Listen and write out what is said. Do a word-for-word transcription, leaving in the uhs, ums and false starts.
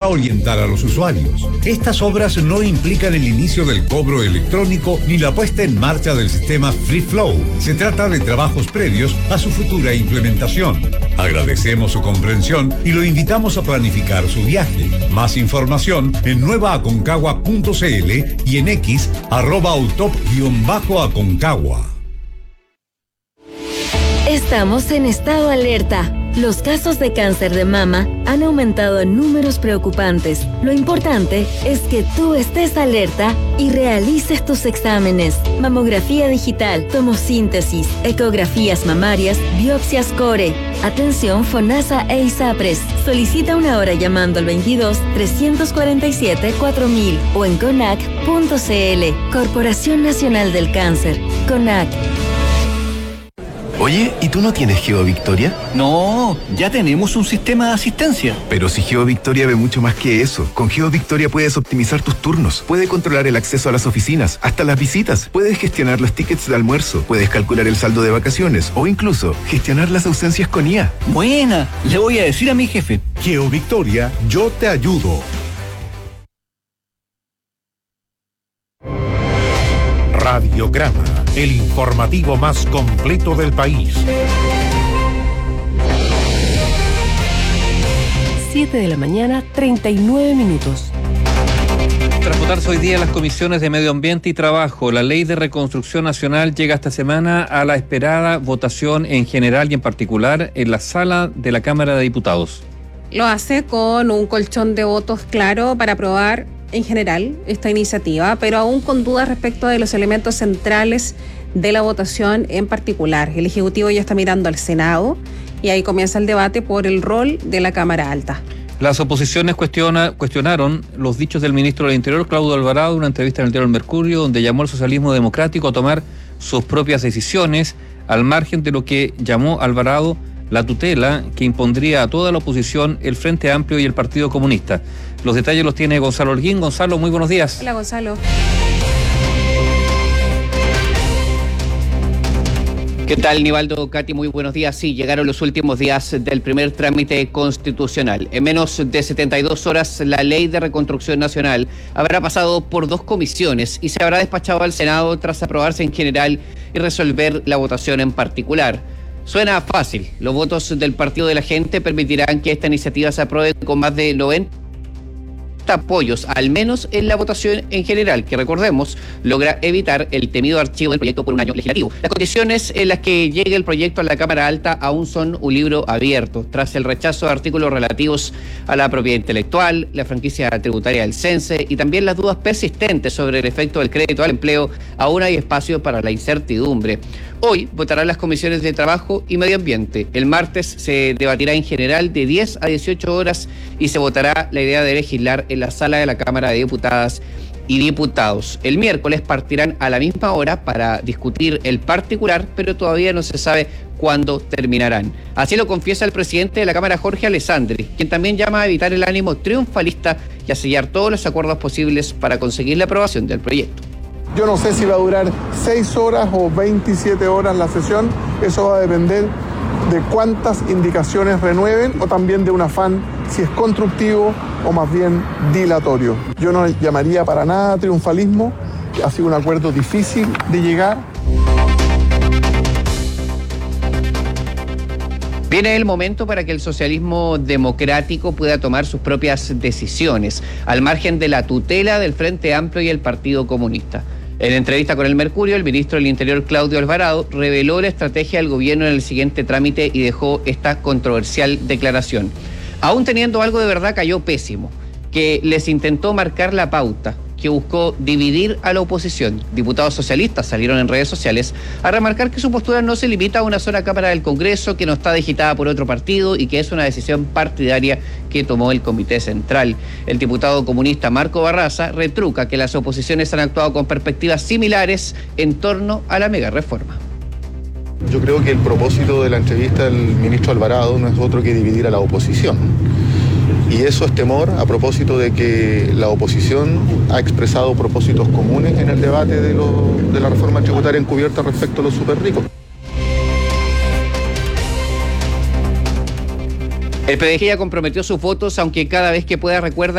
orientar a los usuarios. Estas obras no implican el inicio del cobro electrónico ni la puesta en marcha del sistema Free Flow. Se trata de trabajos previos a su futura implementación. Agradecemos su comprensión y lo invitamos a planificar su viaje. Más información en nueva aconcagua punto c l y en X arroba autop guión bajo aconcagua. Estamos en estado alerta. Los casos de cáncer de mama han aumentado en números preocupantes. Lo importante es que tú estés alerta y realices tus exámenes. Mamografía digital, tomosíntesis, ecografías mamarias, biopsias core. Atención FONASA e ISAPRES. Solicita una hora llamando al veintidós, trescientos cuarenta y siete, cuatro mil o en conac punto c l. Corporación Nacional del Cáncer. CONAC. Oye, ¿y tú no tienes GeoVictoria? No, ya tenemos un sistema de asistencia. Pero si GeoVictoria ve mucho más que eso. Con GeoVictoria puedes optimizar tus turnos, puedes controlar el acceso a las oficinas, hasta las visitas, puedes gestionar los tickets de almuerzo, puedes calcular el saldo de vacaciones o incluso gestionar las ausencias con I A. Buena, le voy a decir a mi jefe. GeoVictoria, yo te ayudo. Radiograma, el informativo más completo del país. siete de la mañana, treinta y nueve minutos. Tras votarse hoy día en las comisiones de Medio Ambiente y Trabajo, la Ley de Reconstrucción Nacional llega esta semana a la esperada votación en general y en particular en la sala de la Cámara de Diputados. Lo hace con un colchón de votos claro para aprobar en general esta iniciativa, pero aún con dudas respecto de los elementos centrales de la votación en particular. El Ejecutivo ya está mirando al Senado y ahí comienza el debate por el rol de la Cámara Alta. Las oposiciones cuestiona, cuestionaron los dichos del ministro del Interior, Claudio Alvarado, en una entrevista en el diario El Mercurio, donde llamó al socialismo democrático a tomar sus propias decisiones, al margen de lo que llamó Alvarado la tutela que impondría a toda la oposición el Frente Amplio y el Partido Comunista. Los detalles los tiene Gonzalo Holguín. Gonzalo, muy buenos días. Hola, Gonzalo. ¿Qué tal, Nivaldo, Katy? Muy buenos días. Sí, llegaron los últimos días del primer trámite constitucional. En menos de setenta y dos horas, la Ley de Reconstrucción Nacional habrá pasado por dos comisiones y se habrá despachado al Senado tras aprobarse en general y resolver la votación en particular. Suena fácil. Los votos del Partido de la Gente permitirán que esta iniciativa se apruebe con más de noventa apoyos, al menos en la votación en general, que recordemos, logra evitar el temido archivo del proyecto por un año legislativo. Las condiciones en las que llegue el proyecto a la Cámara Alta aún son un libro abierto, tras el rechazo de artículos relativos a la propiedad intelectual, la franquicia tributaria del CENSE y también las dudas persistentes sobre el efecto del crédito al empleo. Aún hay espacio para la incertidumbre. Hoy votarán las comisiones de Trabajo y Medio Ambiente. El martes se debatirá en general de diez a dieciocho horas y se votará la idea de legislar en la sala de la Cámara de Diputadas y Diputados. El miércoles partirán a la misma hora para discutir el particular, pero todavía no se sabe cuándo terminarán. Así lo confiesa el presidente de la Cámara, Jorge Alessandri, quien también llama a evitar el ánimo triunfalista y a sellar todos los acuerdos posibles para conseguir la aprobación del proyecto. Yo no sé si va a durar seis horas o veintisiete horas la sesión, eso va a depender de cuántas indicaciones renueven o también de un afán, si es constructivo o más bien dilatorio. Yo no llamaría para nada triunfalismo, ha sido un acuerdo difícil de llegar. Viene el momento para que el socialismo democrático pueda tomar sus propias decisiones, al margen de la tutela del Frente Amplio y el Partido Comunista. En entrevista con El Mercurio, el ministro del Interior, Claudio Alvarado, reveló la estrategia del gobierno en el siguiente trámite y dejó esta controversial declaración. Aún teniendo algo de verdad, cayó pésimo, que les intentó marcar la pauta, que buscó dividir a la oposición. Diputados socialistas salieron en redes sociales a remarcar que su postura no se limita a una sola Cámara del Congreso, que no está digitada por otro partido y que es una decisión partidaria que tomó el Comité Central. El diputado comunista Marco Barraza retruca que las oposiciones han actuado con perspectivas similares en torno a la mega reforma. Yo creo que el propósito de la entrevista del ministro Alvarado no es otro que dividir a la oposición. Y eso es temor a propósito de que la oposición ha expresado propósitos comunes en el debate de, lo, de la reforma tributaria encubierta respecto a los superricos. El P D G ya comprometió sus votos, aunque cada vez que pueda recuerda